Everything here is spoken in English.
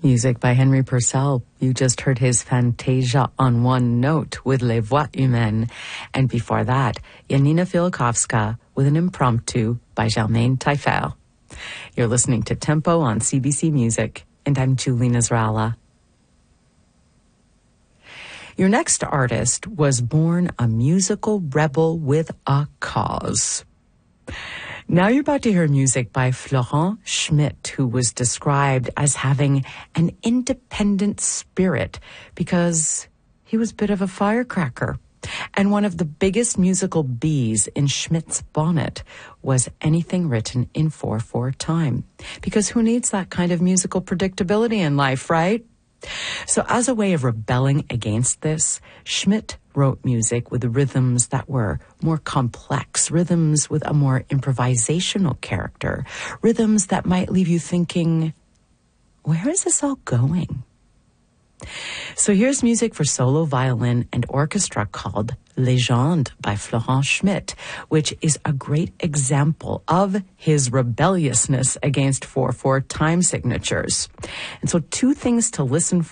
Music by Henry Purcell. You just heard his Fantasia on one note with Les Voix Humaines. And before that, Janina Filikowska with an impromptu by Germaine Taillefer. You're listening to Tempo on CBC Music, and I'm Julie Nasrallah. Your next artist was born a musical rebel with a cause. Now you're about to hear music by Florent Schmitt, who was described as having an independent spirit because he was a bit of a firecracker. And one of the biggest musical bees in Schmitt's bonnet was anything written in 4/4 time. Because who needs that kind of musical predictability in life, right? So as a way of rebelling against this, Schmitt wrote music with rhythms that were more complex, rhythms with a more improvisational character, rhythms that might leave you thinking, where is this all going? So here's music for solo violin and orchestra called Légende by Florent Schmitt, which is a great example of his rebelliousness against 4/4 time signatures. And so two things to listen for.